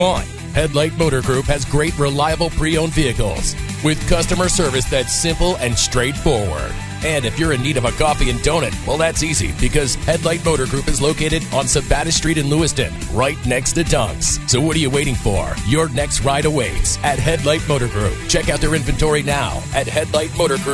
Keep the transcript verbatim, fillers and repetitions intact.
on. Headlight Motor Group has great, reliable pre-owned vehicles with customer service that's simple and straightforward. And if you're in need of a coffee and donut, well, that's easy because Headlight Motor Group is located on Sabata Street in Lewiston, right next to Dunk's. So what are you waiting for? Your next ride awaits at Headlight Motor Group. Check out their inventory now at Headlight Motor Group.